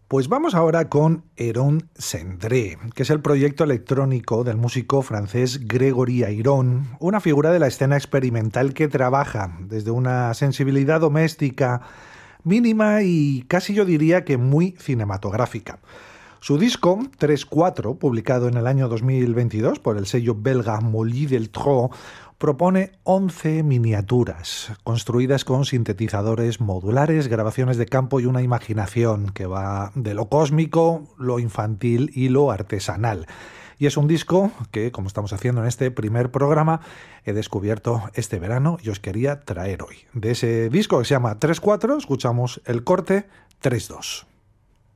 Pues vamos ahora con Héron Cendré, que es el proyecto electrónico del músico francés Gregory Airon, una figura de la escena experimental que trabaja desde una sensibilidad doméstica mínima y casi yo diría que muy cinematográfica. Su disco 3-4, publicado en el año 2022 por el sello belga Molly Deltro, propone 11 miniaturas, construidas con sintetizadores modulares, grabaciones de campo y una imaginación que va de lo cósmico, lo infantil y lo artesanal. Y es un disco que, como estamos haciendo en este primer programa, he descubierto este verano y os quería traer hoy. De ese disco que se llama 3-4, escuchamos el corte 3-2.